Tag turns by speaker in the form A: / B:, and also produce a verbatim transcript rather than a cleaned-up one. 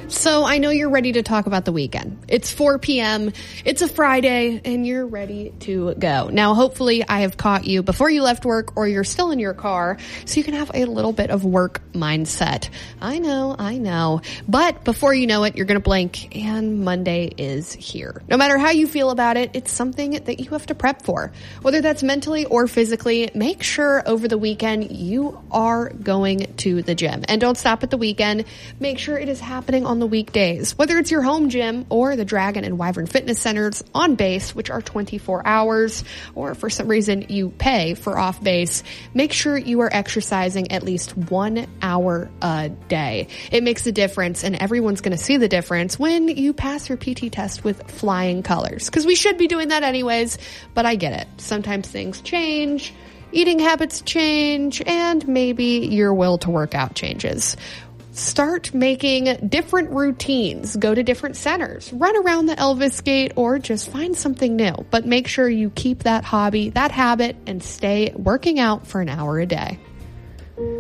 A: So I know you're ready to talk about the weekend. It's four p.m., it's a Friday, and you're ready to go. Now, hopefully I have caught you before you left work or you're still in your car so you can have a little bit of work mindset. I know, I know. But before you know it, you're going to blink and Monday is here. No matter how you feel about it, it's something that you have to prep for. Whether that's mentally or physically, make sure over the weekend you are going to the gym. And don't stop at the weekend. Make sure it is happening on the weekdays, whether it's your home gym or the Dragon and Wyvern Fitness Centers on base, which are twenty-four hours, or for some reason you pay for off base. Make sure you are exercising at least one hour a day. It makes a difference, and everyone's going to see the difference when you pass your P T test with flying colors, because we should be doing that anyways, but I get it. Sometimes things change, eating habits change, and maybe your will to work out changes. Start making different routines. Go to different centers. Run around the Elvis Gate or just find something new. But make sure you keep that hobby, that habit, and stay working out for an hour a day.